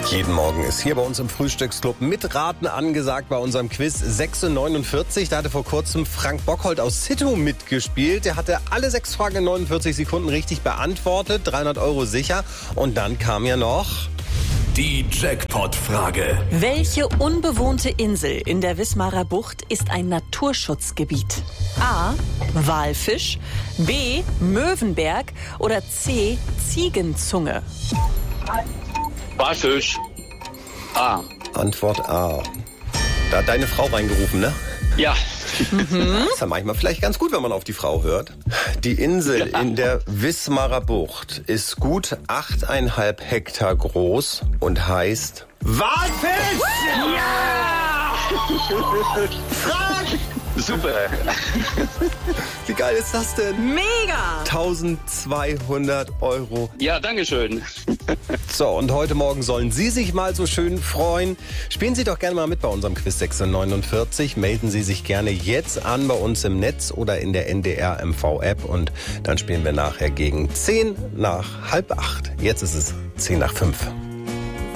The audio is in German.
Jeden Morgen ist hier bei uns im Frühstücksclub Mitraten angesagt bei unserem Quiz 6:49. Da hatte vor kurzem Frank Bockhold aus Zittow mitgespielt. Der hatte alle 6 Fragen in 49 Sekunden richtig beantwortet. 300 € sicher. Und dann kam ja noch die Jackpot-Frage. Welche unbewohnte Insel in der Wismarer Bucht ist ein Naturschutzgebiet? A. Walfisch, B. Möwenberg oder C. Ziegenzunge? Walfisch. A. Antwort A. Da hat deine Frau reingerufen, ne? Ja. Das ist ja manchmal vielleicht ganz gut, wenn man auf die Frau hört. Die Insel in der Wismarer Bucht ist gut 8,5 Hektar groß und heißt Walfisch! Ja! Frank! Super. Wie geil ist das denn? Mega! 1.200 €. Ja, dankeschön. So, und heute Morgen sollen Sie sich mal so schön freuen. Spielen Sie doch gerne mal mit bei unserem Quiz 6:49. Melden Sie sich gerne jetzt an bei uns im Netz oder in der NDR MV-App. Und dann spielen wir nachher gegen 7:50. Jetzt ist es 7:50.